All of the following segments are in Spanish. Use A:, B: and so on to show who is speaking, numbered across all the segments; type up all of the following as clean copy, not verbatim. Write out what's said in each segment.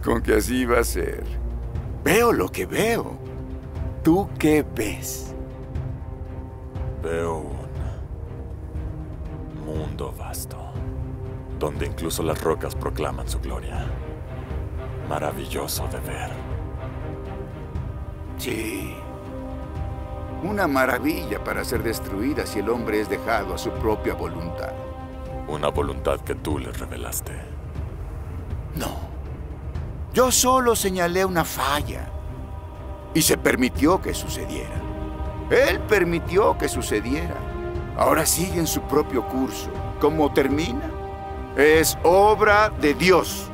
A: Con que así va a ser. Veo lo que veo. ¿Tú qué ves?
B: Veo un mundo vasto, donde incluso las rocas proclaman su gloria. Maravilloso de ver.
A: Sí. Una maravilla para ser destruida si el hombre es dejado a su propia voluntad.
B: Una voluntad que tú le revelaste.
A: No. Yo solo señalé una falla. Y se permitió que sucediera. Él permitió que sucediera. Ahora sigue en su propio curso. ¿Cómo termina? Es obra de Dios.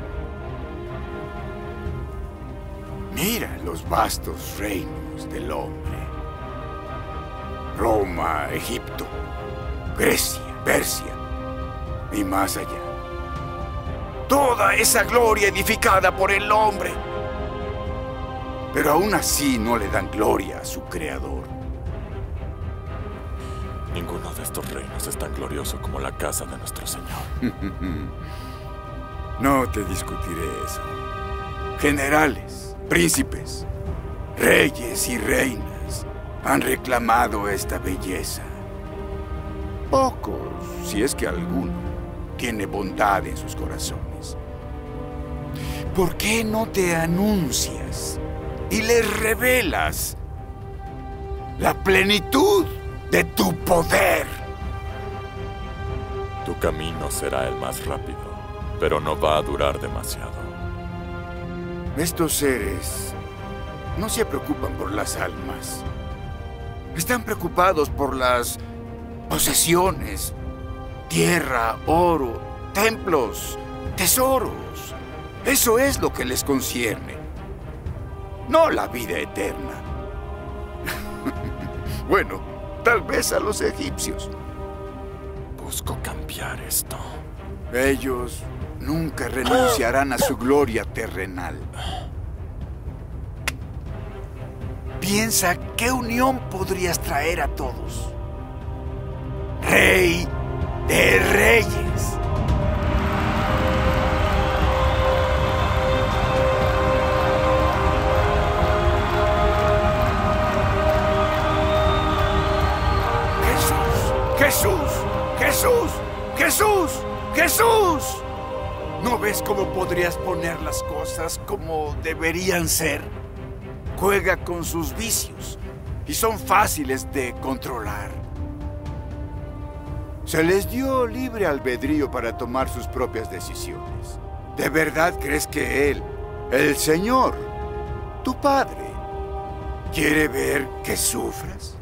A: Mira los vastos reinos del hombre. Roma, Egipto, Grecia, Persia y más allá. Toda esa gloria edificada por el hombre. Pero aún así no le dan gloria a su creador.
B: Ninguno de estos reinos es tan glorioso como la casa de nuestro Señor.
A: No te discutiré eso. Generales, príncipes, reyes y reinas han reclamado esta belleza. Pocos, si es que alguno, tiene bondad en sus corazones. ¿Por qué no te anuncias y les revelas la plenitud de tu poder?
B: Tu camino será el más rápido, pero no va a durar demasiado.
A: Estos seres no se preocupan por las almas. Están preocupados por las posesiones, tierra, oro, templos, tesoros. Eso es lo que les concierne, no la vida eterna. Bueno, tal vez a los egipcios.
B: Busco cambiar esto.
A: Ellos nunca renunciarán a su gloria terrenal. Piensa qué unión podrías traer a todos. Rey de reyes. ¡Jesús! ¡Jesús! ¡Jesús! ¡Jesús! ¿No ves cómo podrías poner las cosas como deberían ser? Juega con sus vicios y son fáciles de controlar. Se les dio libre albedrío para tomar sus propias decisiones. ¿De verdad crees que Él, el Señor, tu Padre, quiere ver que sufras?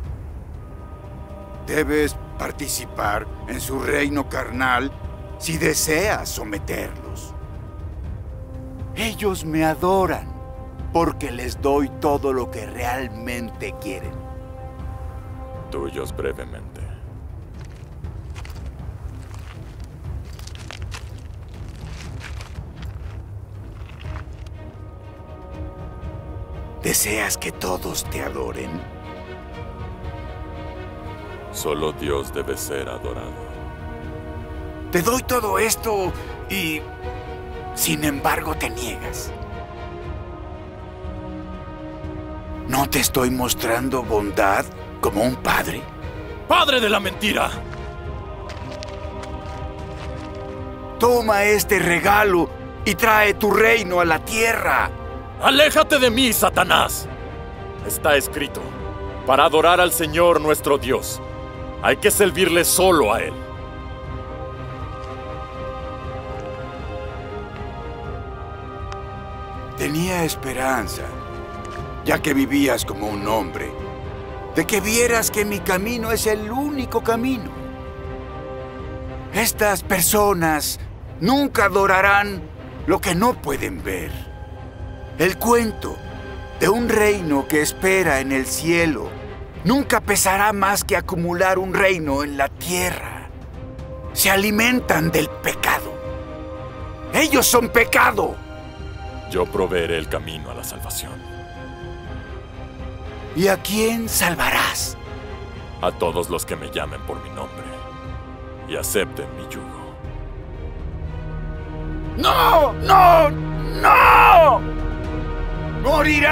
A: Debes participar en su reino carnal si deseas someterlos. Ellos me adoran porque les doy todo lo que realmente quieren.
B: Tuyos brevemente.
A: ¿Deseas que todos te adoren?
B: Solo Dios debe ser adorado.
A: Te doy todo esto y, sin embargo, te niegas. ¿No te estoy mostrando bondad como un padre?
B: ¡Padre de la mentira!
A: Toma este regalo y trae tu reino a la tierra.
B: ¡Aléjate de mí, Satanás! Está escrito, para adorar al Señor nuestro Dios, hay que servirle solo a Él.
A: Tenía esperanza, ya que vivías como un hombre, de que vieras que mi camino es el único camino. Estas personas nunca adorarán lo que no pueden ver. El cuento de un reino que espera en el cielo nunca pesará más que acumular un reino en la tierra. Se alimentan del pecado. Ellos son pecado.
B: Yo proveeré el camino a la salvación.
A: ¿Y a quién salvarás?
B: A todos los que me llamen por mi nombre y acepten mi yugo.
A: ¡No! ¡No! ¡No! morirá.